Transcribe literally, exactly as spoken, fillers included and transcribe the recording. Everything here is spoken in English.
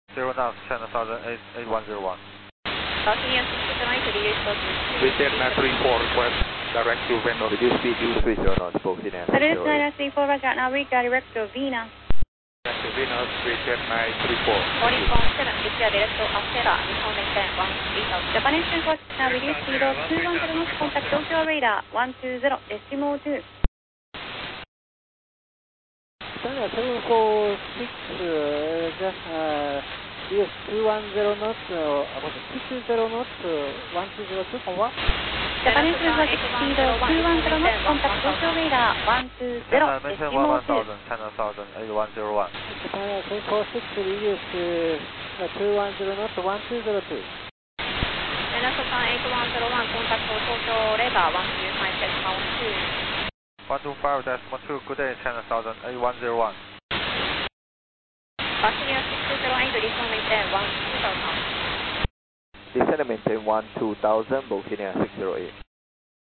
zero knots, China Southern eight one zero one. Continuous six zero eight, reduce to Vietjet nine three four, request direct to Venus. Reduce speed to three zero knots, Boxing Air six Reduce zero eight. nine three four, roger, now redirect to Venus. To Venus, Vietjet nine three four. Oricon seven, repair direct to Astera, Nihon maintain one three zero. Japanese three four six, now reduce speed of two one zero knots, contact Tokyo radar one two zero, decimal two. China seven four six, uh, just uh, yes, two one zero knots, uh, about six zero knots, uh, one two zero two, over. Japanese three four six, speed of two one zero knots, contact Tokyo radar one two zero, China maintain decimal one two. thousand, China Southern eight one zero one. China seven four six, reduce uh, two one zero knots, one two zero two. China Southern eight one zero one, contact Tokyo radar one two five decimal two. one two five decimal two, good day, China Southern eight one zero one. Continuous six zero eight, Nihon maintain one two zero. Descend and maintain one two thousand, Boxing Air six zero eight.